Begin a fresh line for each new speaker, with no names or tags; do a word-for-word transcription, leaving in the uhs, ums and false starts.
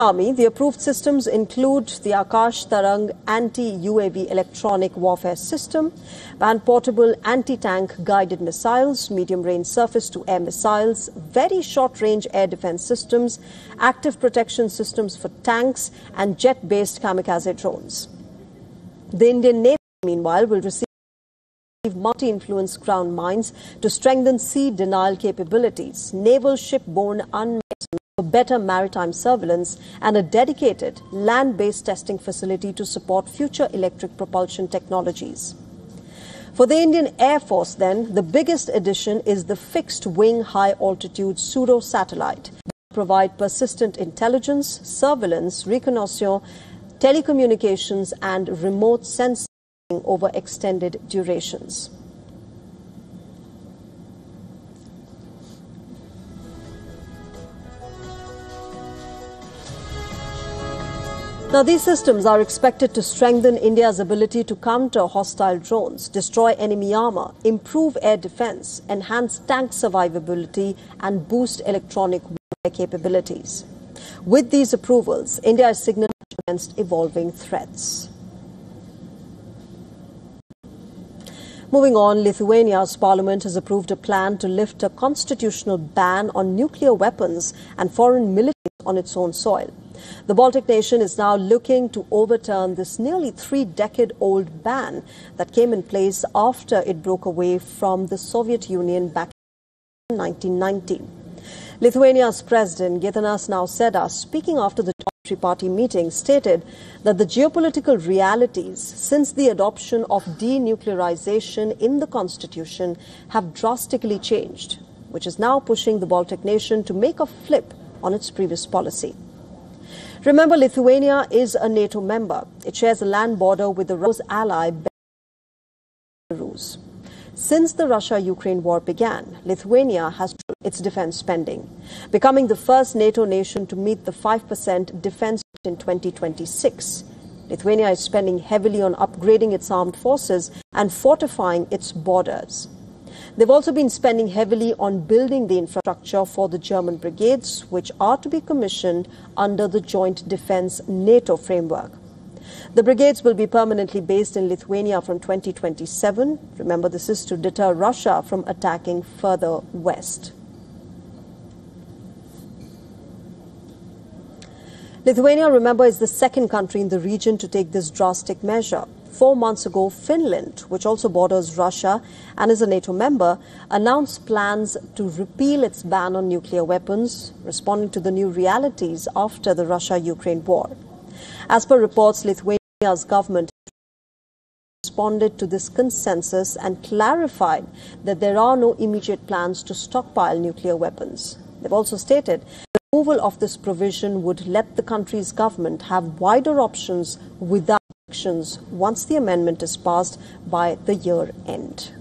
Army, the approved systems include the Akash Tarang anti-U A V electronic warfare system, pan-portable anti-tank guided missiles, medium-range surface-to-air missiles, very short-range air defense systems, active protection systems for tanks, and jet-based kamikaze drones. The Indian Navy, meanwhile, will receive multi-influence ground mines to strengthen sea denial capabilities, naval ship-borne unmanned for better maritime surveillance, and a dedicated land-based testing facility to support future electric propulsion technologies. For the Indian Air Force, then, the biggest addition is the fixed-wing high-altitude pseudo-satellite that will provide persistent intelligence, surveillance, reconnaissance, telecommunications, and remote sensing over extended durations. Now, these systems are expected to strengthen India's ability to counter hostile drones, destroy enemy armor, improve air defense, enhance tank survivability, and boost electronic warfare capabilities. With these approvals, India is signaling against evolving threats. Moving on, Lithuania's parliament has approved a plan to lift a constitutional ban on nuclear weapons and foreign militaries on its own soil. The Baltic nation is now looking to overturn this nearly three-decade-old ban that came in place after it broke away from the Soviet Union back in nineteen ninety. Lithuania's president, Gitanas Nausėda, speaking after the Joint Party meeting, stated that the geopolitical realities since the adoption of denuclearization in the constitution have drastically changed, which is now pushing the Baltic nation to make a flip on its previous policy. Remember, Lithuania is a NATO member. It shares a land border with the Russia's ally, Belarus. Since the Russia-Ukraine war began, Lithuania has tripled its defense spending, becoming the first NATO nation to meet the five percent defense in twenty twenty-six. Lithuania is spending heavily on upgrading its armed forces and fortifying its borders. They've also been spending heavily on building the infrastructure for the German brigades, which are to be commissioned under the Joint Defense NATO framework. The brigades will be permanently based in Lithuania from twenty twenty-seven. Remember, this is to deter Russia from attacking further west. Lithuania, remember, is the second country in the region to take this drastic measure. Four months ago, Finland, which also borders Russia and is a NATO member, announced plans to repeal its ban on nuclear weapons, responding to the new realities after the Russia-Ukraine war. As per reports, Lithuania's government responded to this consensus and clarified that there are no immediate plans to stockpile nuclear weapons. They've also stated the removal of this provision would let the country's government have wider options without once the amendment is passed by the year end.